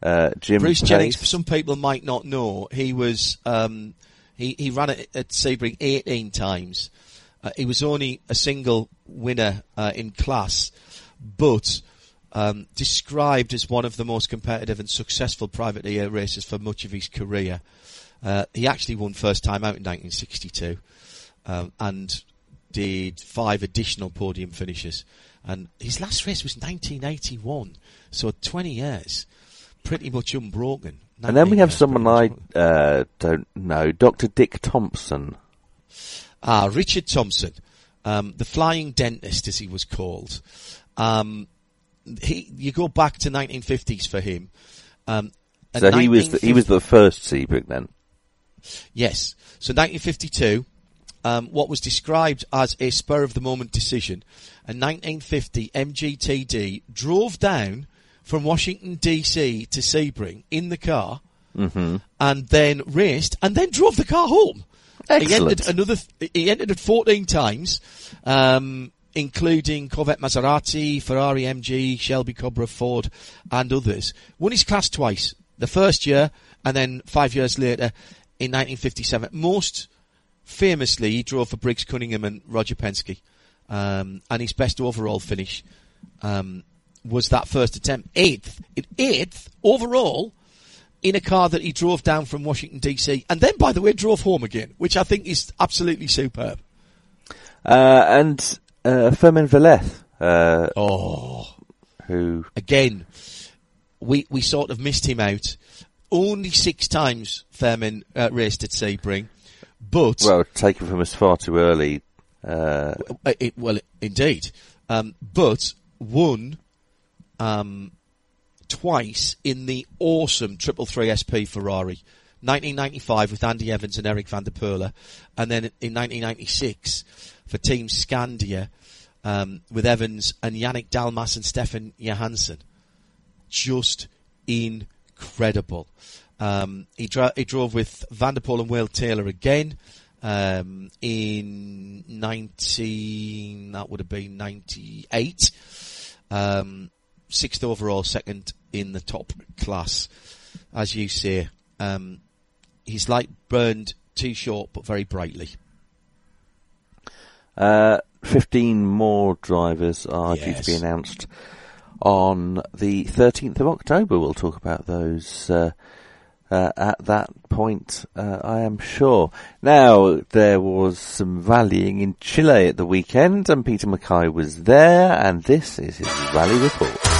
Jim Bruce Pace. Jennings, some people might not know, he was he ran it at Sebring 18 times. He was only a single winner in class, but described as one of the most competitive and successful privateer racers for much of his career. He actually won first time out in 1962 and did 5 additional podium finishes. And his last race was 1981, so 20 years, pretty much unbroken. And then we have someone I don't know, Dr. Dick Thompson. Richard Thompson, the Flying Dentist, as he was called. You go back to 1950s for him. So he was the first Sebring then. Yes. So 1952, what was described as a spur of the moment decision. In 1950, MGTD drove down from Washington DC to Sebring in the car, and then raced, and then drove the car home. Excellent. He entered it 14 times, including Corvette Maserati, Ferrari MG, Shelby Cobra, Ford, and others. Won his class twice. The first year, and then 5 years later, in 1957. Most famously, he drove for Briggs Cunningham and Roger Penske. And his best overall finish was that first attempt. Eighth overall in a car that he drove down from Washington, D.C. And then, by the way, drove home again, which I think is absolutely superb. And Firmin Velez. Who... Again, we sort of missed him out. Only 6 times Firmin raced at Sebring. But... Well, taken from us far too early. Indeed. But won twice in the awesome 333 SP Ferrari. 1995 with Andy Evans and Eric van der Poel, and then in 1996 for Team Scandia with Evans and Yannick Dalmas and Stefan Johansson. Just incredible. He drove with Van der Poel and Will Taylor again in 98. 6th overall, 2nd in the top class. As you say, his light burned too short, but very brightly. 15 more drivers are due to be announced on the 13th of October. We'll talk about those at that point, I am sure. Now, there was some rallying in Chile at the weekend, and Peter Mackay was there, and this is his rally report.